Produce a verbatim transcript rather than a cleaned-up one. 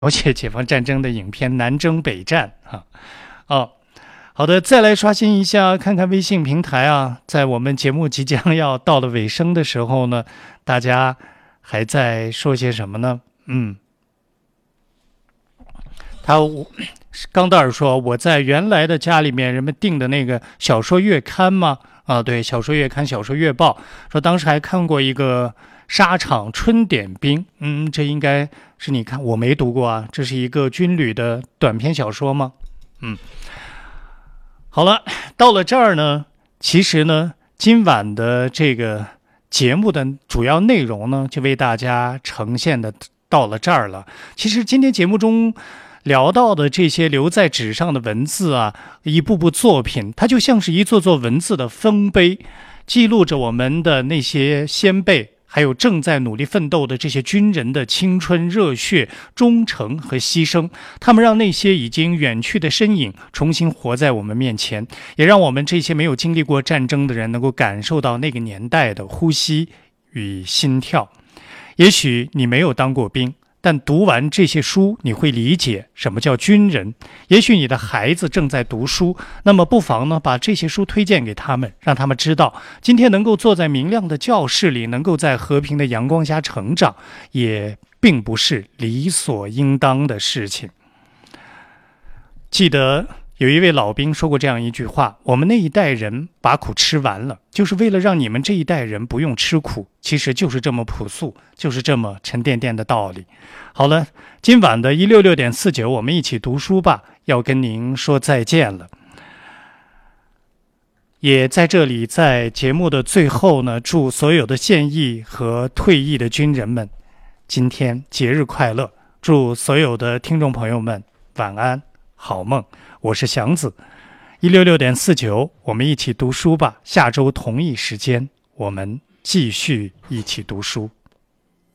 描写解放战争的影片《南征北战》啊。哦，好的，再来刷新一下，看看微信平台啊，在我们节目即将要到了尾声的时候呢，大家还在说些什么呢？嗯，他冈德尔说，我在原来的家里面，人们订的那个小说月刊吗？啊，对，小说月刊、小说月报，说当时还看过一个沙场春点兵，嗯，这应该是你看我没读过啊，这是一个军旅的短篇小说吗？嗯。好了，到了这儿呢，其实呢，今晚的这个节目的主要内容呢，就为大家呈现的到了这儿了。其实今天节目中聊到的这些留在纸上的文字啊，一部部作品，它就像是一座座文字的丰碑，记录着我们的那些先辈，还有正在努力奋斗的这些军人的青春热血、忠诚和牺牲。他们让那些已经远去的身影重新活在我们面前，也让我们这些没有经历过战争的人能够感受到那个年代的呼吸与心跳。也许你没有当过兵，但读完这些书，你会理解什么叫军人。也许你的孩子正在读书，那么不妨呢，把这些书推荐给他们，让他们知道，今天能够坐在明亮的教室里，能够在和平的阳光下成长，也并不是理所应当的事情。记得有一位老兵说过这样一句话，我们那一代人把苦吃完了，就是为了让你们这一代人不用吃苦。其实就是这么朴素，就是这么沉甸甸的道理。好了，今晚的一六六点四九，我们一起读书吧，要跟您说再见了。也在这里，在节目的最后呢，祝所有的现役和退役的军人们今天节日快乐，祝所有的听众朋友们晚安好梦。我是祥子，一六六点四九，我们一起读书吧。下周同一时间，我们继续一起读书。